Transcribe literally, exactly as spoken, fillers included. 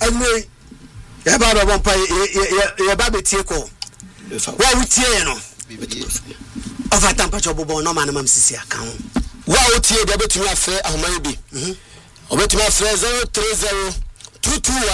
anyway ya ba ba bompa ya ba betie ko wa wutie no ofa tampa chobobo no man mam sisi aka ho wa wutie de betumi afre ahoman bi obetumi afre zero three zero two two